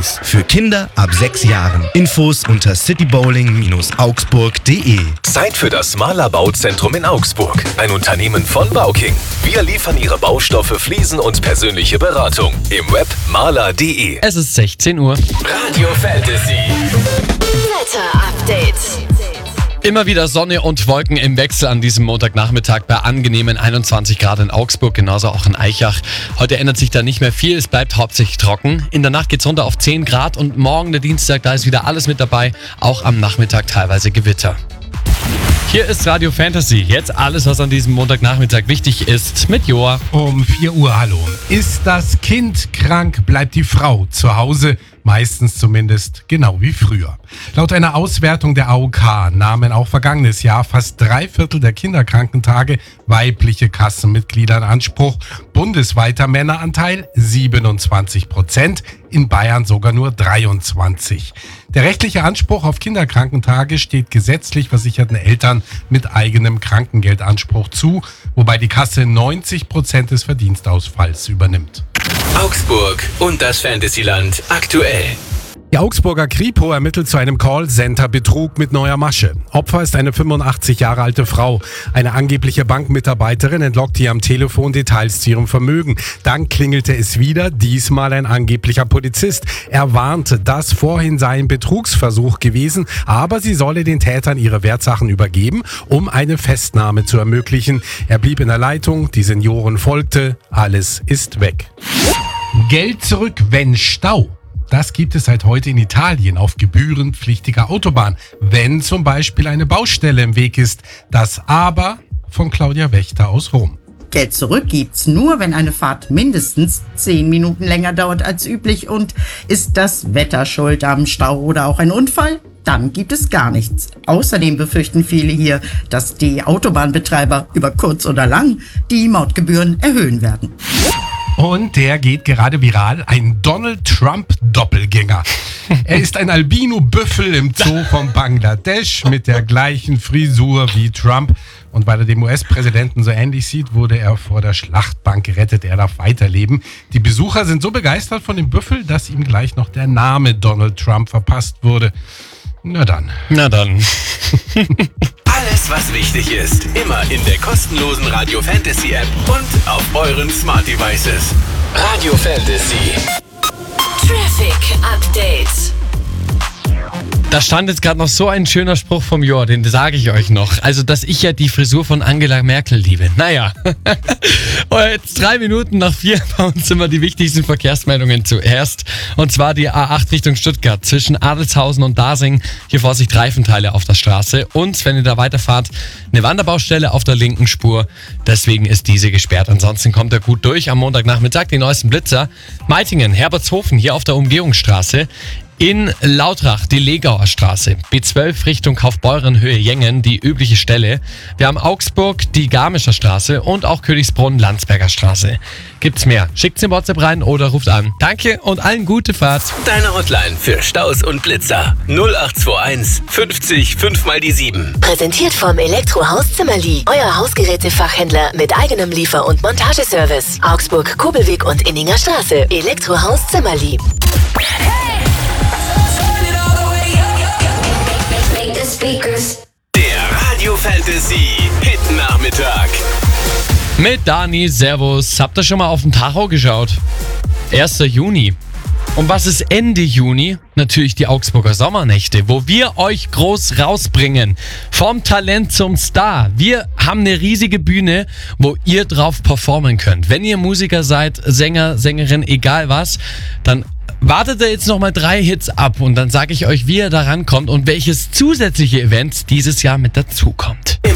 Bowlings. Für Kinder ab 6 Jahren. Infos unter citybowling-augsburg.de. Zeit für das Mahler Bauzentrum in Augsburg. Ein Unternehmen von Bauking. Wir liefern Ihre Baustoffe, Fliesen und persönliche Beratung. Im Web mahler.de. Es ist 16 Uhr. Radio Fantasy. Wetter-Update. Immer wieder Sonne und Wolken im Wechsel an diesem Montagnachmittag bei angenehmen 21 Grad in Augsburg, genauso auch in Aichach. Heute ändert sich da nicht mehr viel, es bleibt hauptsächlich trocken. In der Nacht geht's runter auf 10 Grad und morgen, der Dienstag, da ist wieder alles mit dabei, auch am Nachmittag teilweise Gewitter. Hier ist Radio Fantasy. Jetzt alles, was an diesem Montagnachmittag wichtig ist, mit Joa. Um 4 Uhr, hallo. Ist das Kind krank, bleibt die Frau zu Hause. Meistens zumindest genau wie früher. Laut einer Auswertung der AOK nahmen auch vergangenes Jahr fast 3/4 der Kinderkrankentage weibliche Kassenmitglieder in Anspruch. Bundesweiter Männeranteil 27%, in Bayern sogar nur 23%. Der rechtliche Anspruch auf Kinderkrankentage steht gesetzlich versicherten Eltern mit eigenem Krankengeldanspruch zu, wobei die Kasse 90% des Verdienstausfalls übernimmt. Augsburg und das Fantasyland aktuell. Die Augsburger Kripo ermittelt zu einem Callcenter-Betrug mit neuer Masche. Opfer ist eine 85 Jahre alte Frau. Eine angebliche Bankmitarbeiterin entlockte ihr am Telefon Details zu ihrem Vermögen. Dann klingelte es wieder, diesmal ein angeblicher Polizist. Er warnte, das vorhin sei ein Betrugsversuch gewesen, aber sie solle den Tätern ihre Wertsachen übergeben, um eine Festnahme zu ermöglichen. Er blieb in der Leitung, die Senioren folgte, alles ist weg. Geld zurück, wenn Stau. Das gibt es seit heute in Italien auf gebührenpflichtiger Autobahn, wenn zum Beispiel eine Baustelle im Weg ist. Das Aber von Claudia Wächter aus Rom. Geld zurück gibt's nur, wenn eine Fahrt mindestens 10 Minuten länger dauert als üblich. Und ist das Wetter schuld am Stau oder auch ein Unfall? Dann gibt es gar nichts. Außerdem befürchten viele hier, dass die Autobahnbetreiber über kurz oder lang die Mautgebühren erhöhen werden. Und der geht gerade viral, ein Donald Trump-Doppelgänger. Er ist ein Albino-Büffel im Zoo von Bangladesch mit der gleichen Frisur wie Trump. Und weil er dem US-Präsidenten so ähnlich sieht, wurde er vor der Schlachtbank gerettet. Er darf weiterleben. Die Besucher sind so begeistert von dem Büffel, dass ihm gleich noch der Name Donald Trump verpasst wurde. Na dann. Alles, was wichtig ist, immer in der kostenlosen Radio Fantasy App und auf euren Smart Devices. Radio Fantasy. Traffic Update. Da stand jetzt gerade noch so ein schöner Spruch vom Joa, den sage ich euch noch. Also, dass ich ja die Frisur von Angela Merkel liebe. Naja, jetzt 3 Minuten nach 4 bei uns immer die wichtigsten Verkehrsmeldungen zuerst. Und zwar die A8 Richtung Stuttgart zwischen Adelshausen und Dasing. Hier Vorsicht, Reifenteile auf der Straße. Und wenn ihr da weiterfahrt, eine Wanderbaustelle auf der linken Spur. Deswegen ist diese gesperrt. Ansonsten kommt er gut durch. Am Montagnachmittag die neuesten Blitzer. Meitingen, Herbertshofen, hier auf der Umgehungsstraße. In Lautrach die Legauer Straße, B12 Richtung Kaufbeuren Höhe Jengen, die übliche Stelle. Wir haben Augsburg, die Garmischer Straße und auch Königsbrunn Landsberger Straße. Gibt's mehr? Schickt's in WhatsApp rein oder ruft an. Danke und allen gute Fahrt. Deine Hotline für Staus und Blitzer 0821 50 5x7. Präsentiert vom Elektrohaus Zimmerli. Euer Hausgerätefachhändler mit eigenem Liefer- und Montageservice. Augsburg, Kobelweg und Inninger Straße. Elektrohaus Zimmerli. Der Radio Fantasy Hit Nachmittag. Mit Dani, Servus. Habt ihr schon mal auf den Tacho geschaut? 1. Juni. Und was ist Ende Juni? Natürlich die Augsburger Sommernächte, wo wir euch groß rausbringen. Vom Talent zum Star. Wir haben eine riesige Bühne, wo ihr drauf performen könnt. Wenn ihr Musiker seid, Sänger, Sängerin, egal was, dann wartet ihr jetzt nochmal 3 Hits ab und dann sage ich euch, wie ihr da rankommt und welches zusätzliche Event dieses Jahr mit dazukommt.